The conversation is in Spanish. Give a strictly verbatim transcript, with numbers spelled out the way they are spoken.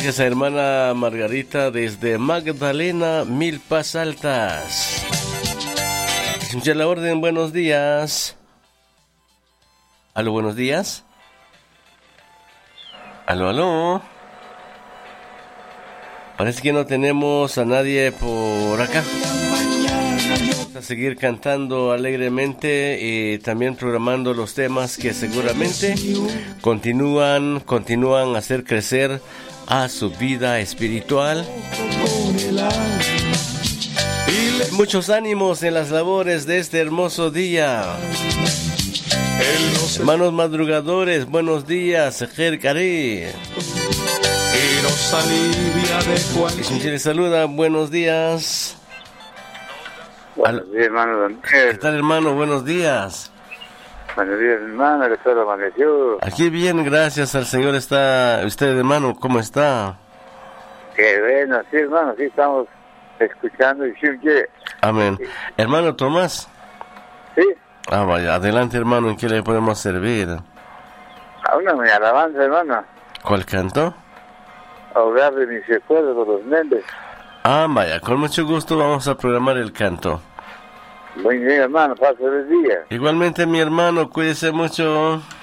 Gracias a hermana Margarita desde Magdalena, Milpas Altas. Escucha la orden, buenos días. Aló, buenos días. Aló, aló. Parece que no tenemos a nadie por acá. Vamos a seguir cantando alegremente y también programando los temas que seguramente continúan, continúan a hacer crecer a su vida espiritual. Muchos ánimos en las labores de este hermoso día. Hermanos madrugadores, buenos días, Ejer Cari. Y nos alivia de cualquier... Si les saluda, buenos días. Buenos días, hermano. ¿Qué tal, hermano? Buenos días. Buenos días, hermano. ¿Qué tal amaneció? Aquí bien, gracias al Señor. Está usted, hermano, ¿cómo está? Qué bueno, sí, hermano. Sí, estamos escuchando y sí, ¿qué? Amén. Hermano Tomás. Sí. Ah, vaya, adelante, hermano. ¿En qué le podemos servir? A una mi alabanza, hermano. ¿Cuál canto? Ahogar de mis recuerdos con los Méndez. Ah, vaya, con mucho gusto vamos a programar el canto. Muy bien, hermano. Pase el día. Igualmente, mi hermano, cuídese mucho.